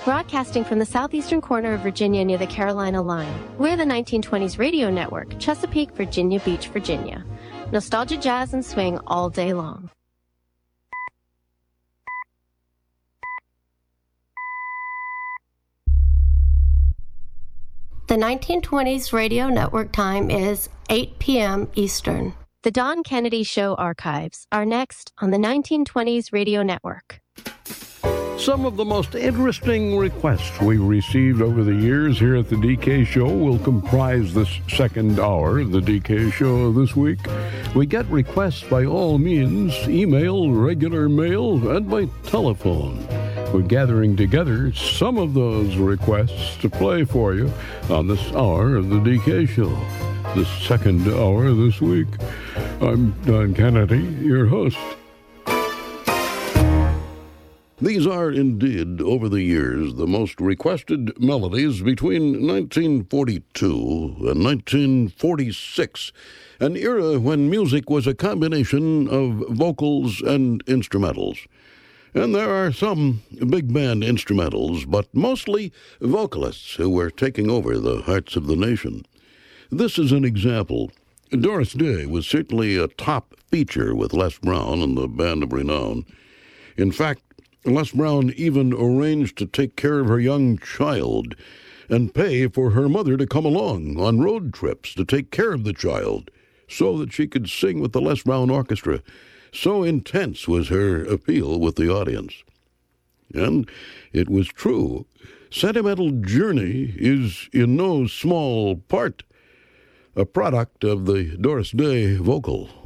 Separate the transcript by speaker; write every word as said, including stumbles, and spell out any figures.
Speaker 1: Broadcasting from the southeastern corner of Virginia near the Carolina line, we're the nineteen twenties Radio Network, Chesapeake, Virginia Beach, Virginia. Nostalgia, jazz, and swing all day long. The nineteen twenties Radio Network time is eight p.m. Eastern. The Don Kennedy Show archives are next on the nineteen twenties Radio Network.
Speaker 2: Some of the most interesting requests we've received over the years here at the D K Show will comprise this second hour of the D K Show this week. We get requests by all means, email, regular mail, and by telephone. We're gathering together some of those requests to play for you on this hour of the D K Show, the second hour this week. I'm Don Kennedy, your host. These are indeed, over the years, the most requested melodies between nineteen forty-two and nineteen forty-six, an era when music was a combination of vocals and instrumentals. And there are some big band instrumentals, but mostly vocalists who were taking over the hearts of the nation. This is an example. Doris Day was certainly a top feature with Les Brown and the Band of Renown. In fact, Les Brown even arranged to take care of her young child and pay for her mother to come along on road trips to take care of the child so that she could sing with the Les Brown Orchestra. So intense was her appeal with the audience. And it was true. Sentimental Journey is in no small part a product of the Doris Day vocal.